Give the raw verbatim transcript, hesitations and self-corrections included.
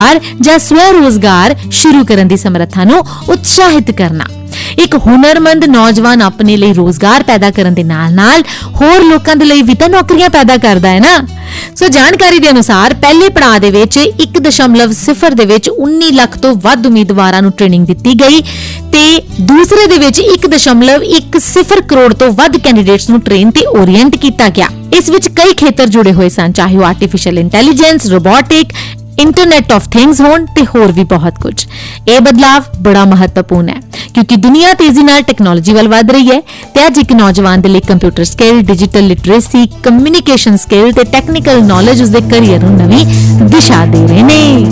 कारोबार ਜਾਂ ਸਵੈ ਰੋਜ਼ਗਾਰ ਸ਼ੁਰੂ ਕਰਨ ਦੀ ਸਮਰੱਥਾ ਨੂੰ ਉਤਸ਼ਾਹਿਤ ਕਰਨਾ। ਇੱਕ ਹੁਨਰਮੰਦ ਨੌਜਵਾਨ ਆਪਣੇ ਲਈ ਰੋਜ਼ਗਾਰ ਪੈਦਾ ਕਰਨ ਦੇ ਨਾਲ-ਨਾਲ ਹੋਰ ਲੋਕਾਂ ਦੇ ਲਈ ਵੀ ਤਾਂ ਨੌਕਰੀਆਂ ਪੈਦਾ ਕਰਦਾ ਹੈ ਨਾ। ਸੋ ਜਾਣਕਾਰੀ ਦੇ ਅਨੁਸਾਰ ਪਹਿਲੇ ਪੜਾਅ ਦੇ ਵਿੱਚ ਇੱਕ ਦਸ਼ਮਲਵ ਸਿਫਰ ਦੇ ਵਿੱਚ ਉੱਨੀ ਲੱਖ ਤੋਂ ਵੱਧ ਉਮੀਦਵਾਰਾਂ ਨੂੰ ਟ੍ਰੇਨਿੰਗ ਦਿੱਤੀ ਗਈ ਤੇ ਦੂਸਰੇ ਦੇ ਵਿੱਚ ਇੱਕ ਦਸ਼ਮਲਵ ਇੱਕ ਸਿਫਰ ਕਰੋੜ ਤੋਂ ਵੱਧ ਕੈਂਡੀਡੇਟਸ ਨੂੰ ਟ੍ਰੇਨ ਤੇ ਓਰੀਐਂਟ ਕੀਤਾ ਗਿਆ। ਇਸ ਵਿੱਚ ਕਈ ਖੇਤਰ ਜੁੜੇ ਹੋਏ ਸਨ, ਚਾਹੇ ਉਹ artificial intelligence, robotic, internet of things होन ते होर भी बहुत कुछ। ये बदलाव बड़ा महत्वपूर्ण है क्योंकि दुनिया तेजी नाल टैक्नोलॉजी वाल वध रही है ते अज एक नौजवान दे लई computer skill, digital literacy, communication skill ते टैक्नीकल नॉलेज उसदे करियर नूं नवीं दिशा दे रहे ने।